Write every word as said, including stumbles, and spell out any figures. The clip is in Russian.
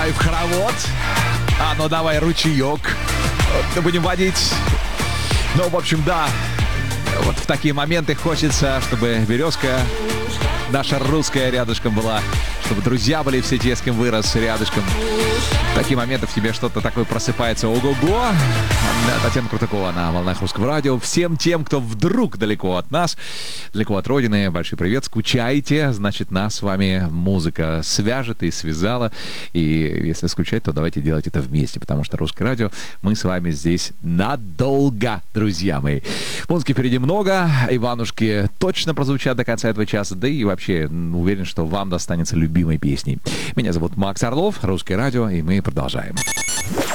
давай в хоровод. А ну давай ручеек. Вот, будем водить. Ну, в общем, да. Вот в такие моменты хочется, чтобы березка наша русская рядышком была, чтобы друзья были все те, с кем вырос, рядышком. В такие моменты в тебе что-то такое просыпается. Ого-го! Татьяна Крутакова на волнах Русского радио. Всем тем, кто вдруг далеко от нас, далеко от родины, большой привет, скучаете. Значит, нас с вами музыка свяжет и связала. И если скучать, то давайте делать это вместе, потому что Русское радио, мы с вами здесь надолго, друзья мои. Музыки впереди много. Иванушки точно прозвучат до конца этого часа. Да и вообще уверен, что вам достанется любимой песней. Меня зовут Макс Орлов, Русское радио, и мы продолжаем.